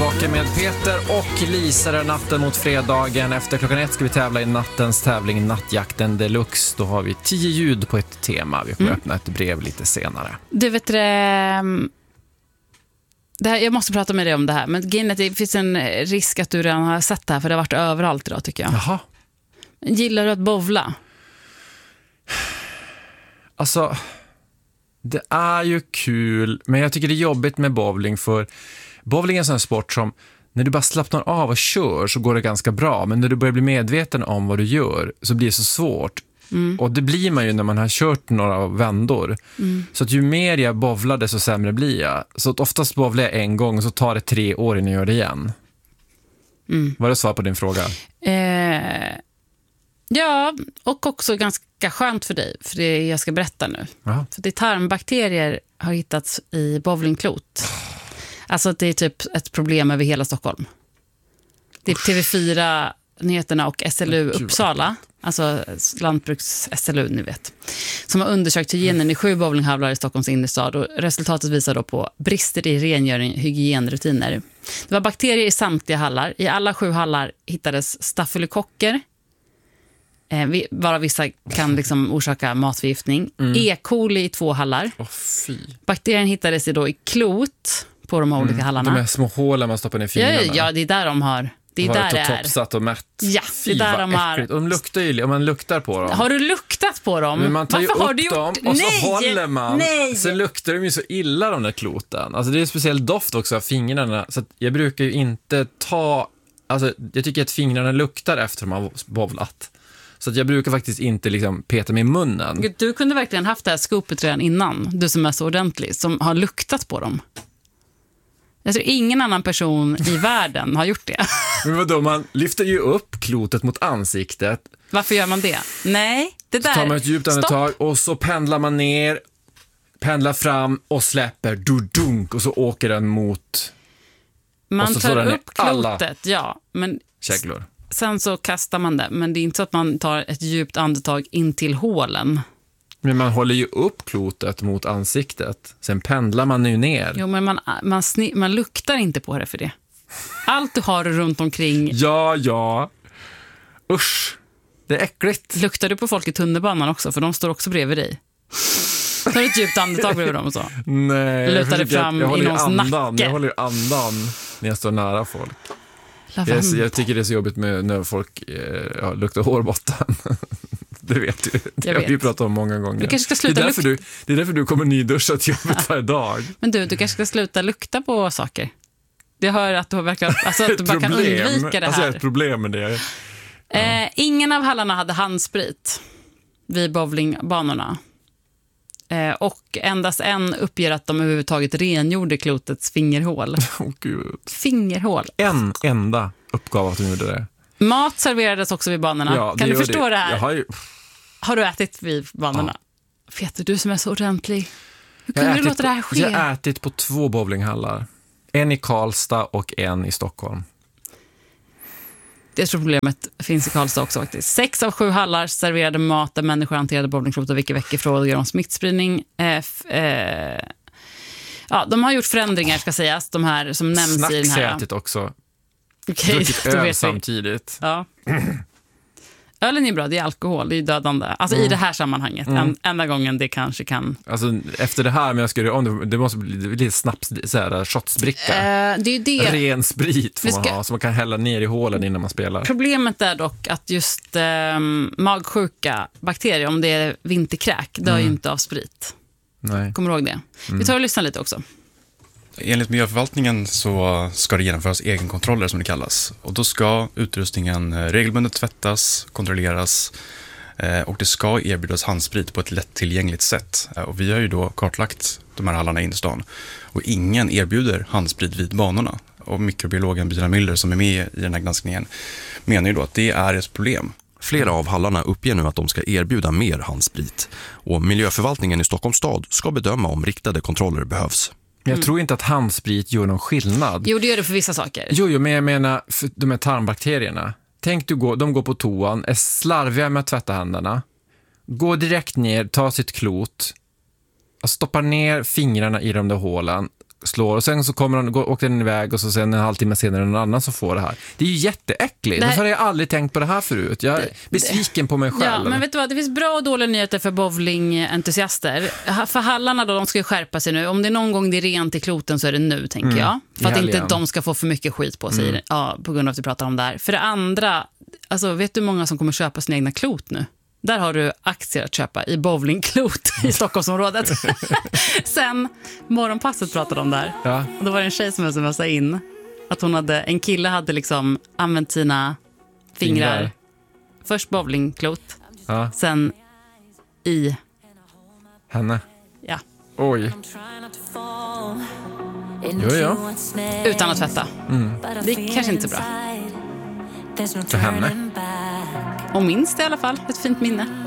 Vaken med Peter och Lisa där natten mot fredagen. Efter klockan 1 ska vi tävla i nattens tävling Nattjakten Deluxe. Då har vi 10 ljud på ett tema. Vi kommer öppna ett brev lite senare. Du vet det här, jag måste prata med dig om det här. Men det finns en risk att du redan har sett det här, för det har varit överallt idag tycker jag. Jaha. Gillar du att bowla? Alltså, det är ju kul, men jag tycker det är jobbigt med bowling, för bowling är en sån här sport som när du bara slappnar av och kör så går det ganska bra, men när du börjar bli medveten om vad du gör så blir det så svårt. Och det blir man ju när man har kört några vändor. Så att ju mer jag bowlar desto sämre blir jag. Så att oftast bowlar jag en gång och så tar det 3 år innan jag gör det igen. Var det svar på din fråga? Ja, och också ganska skönt för dig, för det jag ska berätta nu. Aha. För det tarmbakterier har hittats i bowlingklot. Alltså att det är typ ett problem över hela Stockholm. Det är TV4 Nyheterna och SLU Uppsala, alltså lantbruks SLU, ni vet, som har undersökt hygienen i 7 bowlinghallar i Stockholms innerstad, och resultatet visar då på brister i rengöring, hygienrutiner. Det var bakterier i samtliga hallar. I alla 7 hallar hittades stafylokocker, varav vissa kan liksom orsaka matförgiftning. E. coli i 2 hallar. Fy. Bakterien hittades då i klot på de olika hallarna. De här små hålen man stoppar ner fingrarna. Ja, det är där de har. Det är har där det är. toppsatt och mätt. Ja, det är där de har. Och de luktar ju, om man luktar på dem. Har du luktat på dem? Men man tar Varför ju har du upp gjort? dem och så Nej, håller man. nej. Så luktar de ju så illa, de där kloten. Alltså det är en speciell doft också av fingrarna. Så att jag brukar ju inte ta... Alltså jag tycker att fingrarna luktar efter de har bowlat. Så att jag brukar faktiskt inte liksom peta mig i munnen. Du kunde verkligen haft det här skopet redan innan. Du som är så ordentlig, som har luktat på dem. Jag tror ingen annan person i världen har gjort det. Men vadå, man lyfter ju upp klotet mot ansiktet. Varför gör man det? Nej, det där... Så tar man ett djupt andetag Stopp. och så pendlar man ner, pendlar fram och släpper, dunk, och så åker den mot... Man och så tar den upp klotet, ja. Men käglor. sen så kastar man det. Men det är inte så att man tar ett djupt andetag in till hålen. Men man håller ju upp klotet mot ansiktet. Sen pendlar man ju ner. Jo, men man luktar inte på det för det. Allt du har runt omkring... Ja. Usch. Det är äckligt. Luktar du på folk i tunnelbanan också? För de står också bredvid dig. Tar ett djupt andetag bredvid dem och så. Nej. Lutar det fram i någons nacke. Jag håller ju andan när jag står nära folk. Jag tycker det är så jobbigt med när folk luktar hårbotten. Det vet du. Det har vi pratat om många gånger. Du kanske ska sluta det är därför du kommer nyduscha till jobbet varje dag. Men du kanske ska sluta lukta på saker. Det hör att du verkar, alltså att du bara kan undvika det här. Alltså ett problem med det. Ja. Ingen av hallarna hade handsprit vid bowlingbanorna. Och endast en uppger att de överhuvudtaget rengjorde klotets fingerhål. Gud. Fingerhål. En enda uppgav att de gjorde det. Mat serverades också vid banorna. Ja, kan du förstå det här? Har du ätit vid banorna? Ja. Vet du som är så ordentlig. Hur kunde du låta det här ske? Jag har ätit på 2 bowlinghallar. En i Karlstad och en i Stockholm. Det tror problemet finns i Karlstad också faktiskt. 6 av 7 hallar serverade mat där människor hanterade bowlingklot och vecka frågor om smittspridning. De har gjort förändringar, ska sägas. De här som nämns Snacks i den här. ätit också. Okej, druckit öl samtidigt. Ja. Ölen är bra, det är alkohol, det är dödande. Alltså i det här sammanhanget. Enda gången det kanske kan... Alltså efter det här, men jag skulle om det måste bli lite snaps, så här shotsbricka. Det är det. Ren sprit får man ha, så man kan hälla ner i hålen innan man spelar. Problemet är dock att just magsjuka bakterier, om det är vinterkräk, dör ju inte av sprit. Nej. Kommer du ihåg det? Vi tar och lyssnar lite också. Enligt miljöförvaltningen så ska det genomföras egenkontroller som det kallas. Och då ska utrustningen regelbundet tvättas, kontrolleras och det ska erbjudas handsprit på ett lättillgängligt sätt. Och vi har ju då kartlagt de här hallarna i innerstan. Och ingen erbjuder handsprit vid banorna. Och mikrobiologen Bina Müller som är med i den här granskningen menar ju då att det är ett problem. Flera av hallarna uppger nu att de ska erbjuda mer handsprit. Och miljöförvaltningen i Stockholms stad ska bedöma om riktade kontroller behövs. Jag tror inte att handsprit gör någon skillnad. Jo, det gör det för vissa saker. Jo, men jag menar för de här tarmbakterierna. Tänk de går på toan, är slarviga med att tvätta händerna. Går direkt ner, tar sitt klot, stoppar ner fingrarna i de där hålen, slår och sen så åker den iväg och så sen en halvtimme senare någon annan som får det här. Det är ju jätteäckligt. Varför har jag aldrig tänkt på det här förut? Jag är besviken på mig själv. Ja, men vet du vad? Det finns bra och dåliga nyheter för bowlingentusiaster. För hallarna då, de ska ju skärpa sig nu. Om det är någon gång det är rent i kloten så är det nu, tänker jag. För att inte de ska få för mycket skit på sig på grund av att vi pratar om det här. För det andra, alltså, vet du hur många som kommer köpa sina egna klot nu? Där har du aktier att köpa i bowlingklot i Stockholmsområdet. Sen morgonpasset pratade om där. Ja. Och då var det en tjej som smsade in att en kille hade liksom använt sina fingrar. Först bowlingklot, sen i henne. Ja. Oj. Jo. Utan att tvätta. Det är kanske inte så bra. För henne. Och minst i alla fall, ett fint minne.